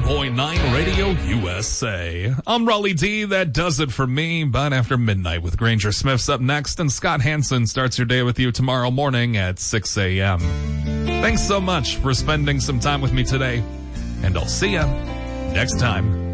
101.9 Radio USA. I'm Raleigh D. That does it for me. But after midnight with Granger Smith's up next, and Scott Hansen starts your day with you tomorrow morning at 6 a.m. Thanks so much for spending some time with me today, and I'll see ya next time.